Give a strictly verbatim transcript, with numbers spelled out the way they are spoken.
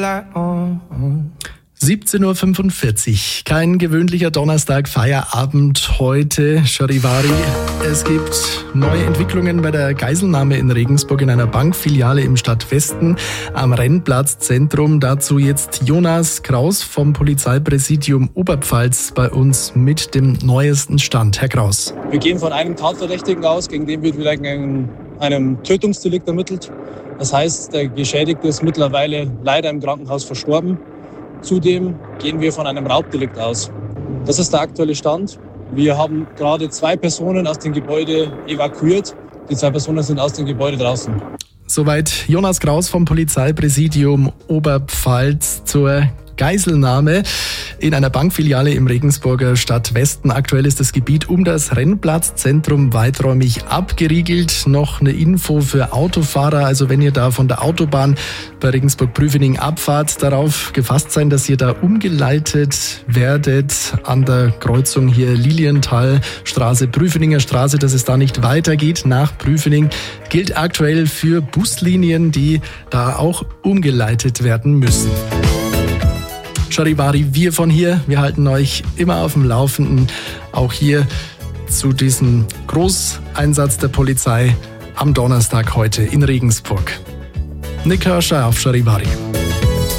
siebzehn Uhr fünfundvierzig, kein gewöhnlicher Donnerstag, Feierabend heute, Charivari. Es gibt neue Entwicklungen bei der Geiselnahme in Regensburg in einer Bankfiliale im Stadtwesten am Rennplatzzentrum. Dazu jetzt Jonas Kraus vom Polizeipräsidium Oberpfalz bei uns mit dem neuesten Stand. Herr Kraus. Wir gehen von einem Tatverdächtigen aus, gegen den wird wieder einem, einem Tötungsdelikt ermittelt. Das heißt, der Geschädigte ist mittlerweile leider im Krankenhaus verstorben. Zudem gehen wir von einem Raubdelikt aus. Das ist der aktuelle Stand. Wir haben gerade zwei Personen aus dem Gebäude evakuiert. Die zwei Personen sind aus dem Gebäude draußen. Soweit Jonas Kraus vom Polizeipräsidium Oberpfalz zur Geiselnahme in einer Bankfiliale im Regensburger Stadtwesten. Aktuell ist das Gebiet um das Rennplatzzentrum weiträumig abgeriegelt. Noch eine Info für Autofahrer. Also wenn ihr da von der Autobahn bei Regensburg-Prüfening abfahrt, darauf gefasst sein, dass ihr da umgeleitet werdet an der Kreuzung hier Lilienthal-Straße, Prüfeninger Straße, dass es da nicht weitergeht nach Prüfening. Gilt aktuell für Buslinien, die da auch umgeleitet werden müssen. Charivari, wir von hier, wir halten euch immer auf dem Laufenden, auch hier zu diesem Großeinsatz der Polizei am Donnerstag heute in Regensburg. Nick Hirscher auf Charivari.